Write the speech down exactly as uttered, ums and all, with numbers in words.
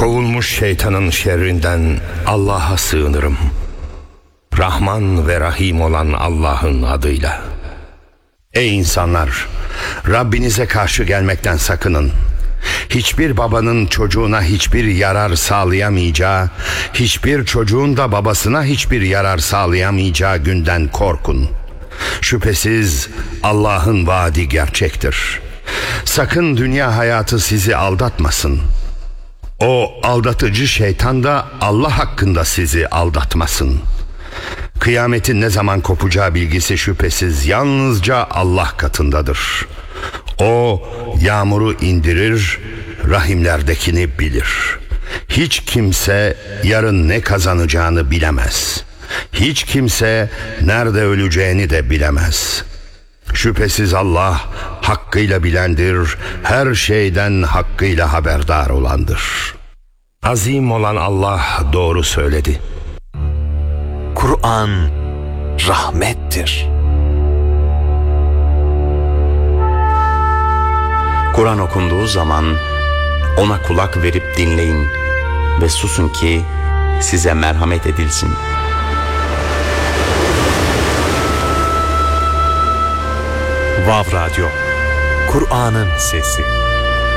Kovulmuş şeytanın şerrinden Allah'a sığınırım. Rahman ve Rahim olan Allah'ın adıyla. Ey insanlar! Rabbinize karşı gelmekten sakının. Hiçbir babanın çocuğuna hiçbir yarar sağlayamayacağı, hiçbir çocuğun da babasına hiçbir yarar sağlayamayacağı günden korkun. Şüphesiz Allah'ın vaadi gerçektir. Sakın dünya hayatı sizi aldatmasın. O aldatıcı şeytan da Allah hakkında sizi aldatmasın. Kıyametin ne zaman kopacağı bilgisi şüphesiz yalnızca Allah katındadır. O yağmuru indirir, rahimlerdekini bilir. Hiç kimse yarın ne kazanacağını bilemez. Hiç kimse nerede öleceğini de bilemez. Şüphesiz Allah hakkıyla bilendir, her şeyden hakkıyla haberdar olandır. Azim olan Allah doğru söyledi. Kur'an rahmettir. Kur'an okunduğu zaman ona kulak verip dinleyin ve susun ki size merhamet edilsin. Vav Radyo, Kur'an'ın sesi.